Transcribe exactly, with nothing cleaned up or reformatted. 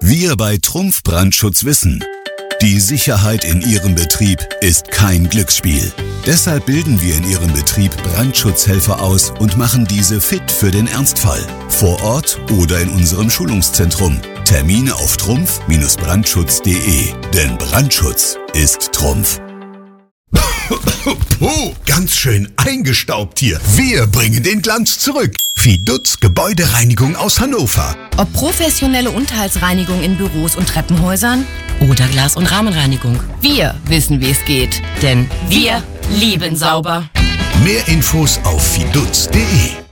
Wir bei Trumpf Brandschutz wissen, die Sicherheit in Ihrem Betrieb ist kein Glücksspiel. Deshalb bilden wir in Ihrem Betrieb Brandschutzhelfer aus und machen diese fit für den Ernstfall. Vor Ort oder in unserem Schulungszentrum. Termine auf trumpf Bindestrich brandschutz punkt de. Denn Brandschutz ist Trumpf. Puh, ganz schön eingestaubt hier. Wir bringen den Glanz zurück. Fidutz Gebäudereinigung aus Hannover. Ob professionelle Unterhaltsreinigung in Büros und Treppenhäusern oder Glas- und Rahmenreinigung. Wir wissen, wie es geht. Denn wir lieben sauber. Mehr Infos auf fidutz punkt de.